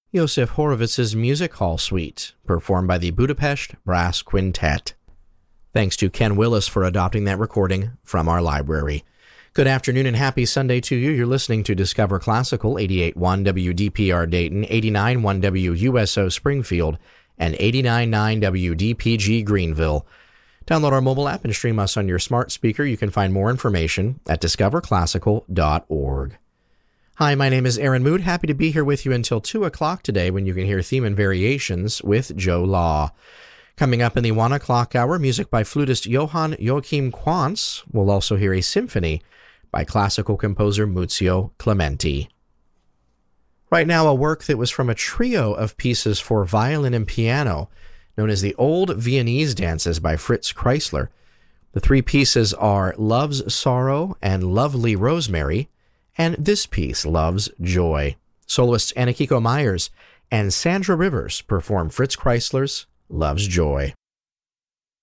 Josef Horowitz's Music Hall Suite, performed by the Budapest Brass Quintet. Thanks to Ken Willis for adopting that recording from our library. Good afternoon and happy Sunday to you. You're listening to Discover Classical, 88.1 WDPR Dayton, 89.1 WUSO Springfield, and 89.9 WDPG Greenville. Download our mobile app and stream us on your smart speaker. You can find more information at discoverclassical.org. Hi, my name is Aaron Mood. Happy to be here with you until 2 o'clock today when you can hear Theme and Variations with Joe Law. Coming up in the 1 o'clock hour, music by flutist Johann Joachim Quantz. We'll also hear a symphony by classical composer Muzio Clementi. Right now, a work that was from a trio of pieces for violin and piano, known as the Old Viennese Dances by Fritz Kreisler. The three pieces are Love's Sorrow and Lovely Rosemary, and this piece, Love's Joy. Soloists Anakiko Myers and Sandra Rivers perform Fritz Kreisler's Love's Joy.